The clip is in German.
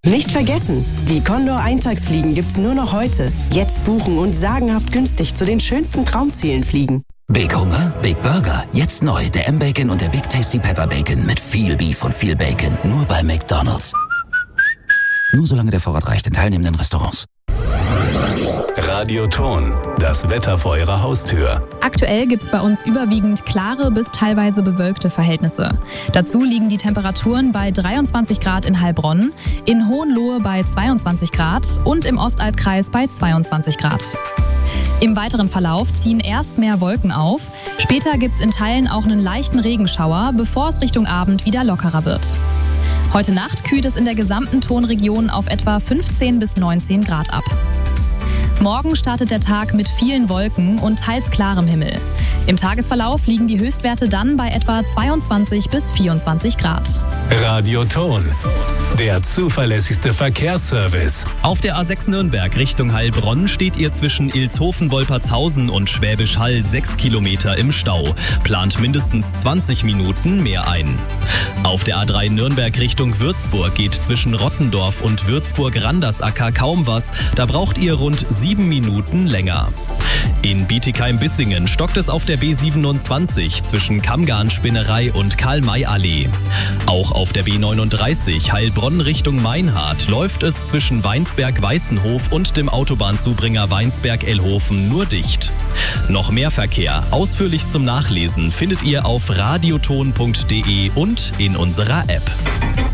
Nicht vergessen, die Condor Eintagsfliegen gibt's nur noch heute. Jetzt buchen und sagenhaft günstig zu den schönsten Traumzielen fliegen. Big Hunger, Big Burger. Jetzt neu, der M-Bacon und der Big Tasty Pepper Bacon mit viel Beef und viel Bacon. Nur bei McDonald's. Nur solange der Vorrat reicht in teilnehmenden Restaurants. Radioton, das Wetter vor Ihrer Haustür. Aktuell gibt es bei uns überwiegend klare bis teilweise bewölkte Verhältnisse. Dazu liegen die Temperaturen bei 23 Grad in Heilbronn, in Hohenlohe bei 22 Grad und im Ostalbkreis bei 22 Grad. Im weiteren Verlauf ziehen erst mehr Wolken auf. Später gibt es in Teilen auch einen leichten Regenschauer, bevor es Richtung Abend wieder lockerer wird. Heute Nacht kühlt es in der gesamten Tonregion auf etwa 15 bis 19 Grad ab. Morgen startet der Tag mit vielen Wolken und teils klarem Himmel. Im Tagesverlauf liegen die Höchstwerte dann bei etwa 22 bis 24 Grad. Radioton, der zuverlässigste Verkehrsservice. Auf der A6 Nürnberg Richtung Heilbronn steht ihr zwischen Ilshofen-Wolpertshausen und Schwäbisch Hall 6 Kilometer im Stau. Plant mindestens 20 Minuten mehr ein. Auf der A3 Nürnberg Richtung Würzburg geht zwischen Rottendorf und Würzburg-Randersacker kaum was. Da braucht ihr rund 7 Minuten länger. In Bietigheim-Bissingen stockt es auf der B27 zwischen Kammgarn-Spinnerei und Karl-May-Allee. Auch auf der B39 Heilbronn Richtung Meinhardt läuft es zwischen Weinsberg-Weißenhof und dem Autobahnzubringer Weinsberg-Ellhofen nur dicht. Noch mehr Verkehr, ausführlich zum Nachlesen, findet ihr auf radioton.de und in unserer App.